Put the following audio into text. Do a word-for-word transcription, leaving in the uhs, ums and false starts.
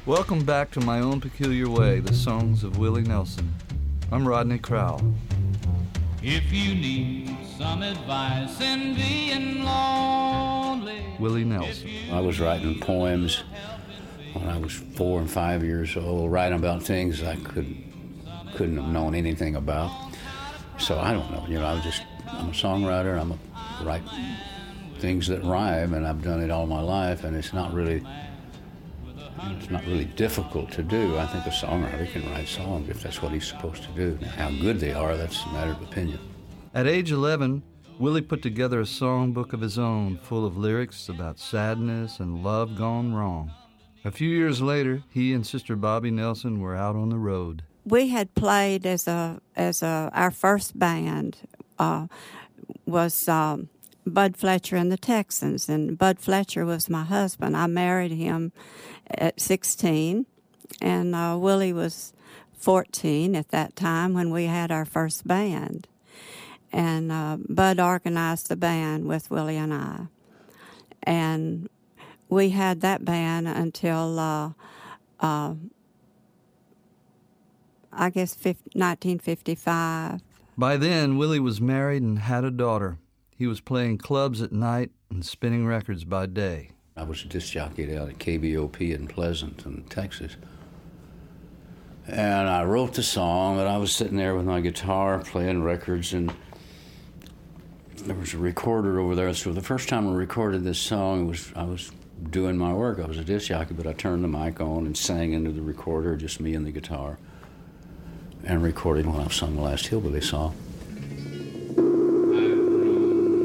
Welcome back to My Own Peculiar Way, the songs of Willie Nelson. I'm Rodney Crowell. If you need some advice in being lonely. Willie Nelson. I was writing poems when I was four and five years old, writing about things I could, couldn't have known anything about. So I don't know, you know, I was just, I'm a songwriter, I'm a write things that rhyme, and I've done it all my life, and it's not really, it's not really difficult to do. I think a songwriter can write songs if that's what he's supposed to do. Now, how good they are, that's a matter of opinion. At age eleven, Willie put together a songbook of his own full of lyrics about sadness and love gone wrong. A few years later, he and Sister Bobby Nelson were out on the road. We had played as a as a our first band uh, was um, Bud Fletcher and the Texans, and Bud Fletcher was my husband. I married him at sixteen, and uh, Willie was fourteen at that time when we had our first band. And uh, Bud organized the band with Willie and I. And we had that band until, uh, uh, I guess, nineteen fifty-five. By then, Willie was married and had a daughter. He was playing clubs at night and spinning records by day. I was a disc jockey out at K B O P in Pleasanton, Texas. And I wrote the song, and I was sitting there with my guitar playing records, and there was a recorder over there. So the first time I recorded this song, it was I was doing my work. I was a disc jockey, but I turned the mic on and sang into the recorder, just me and the guitar, and recorded when I sung the last Hillbilly song.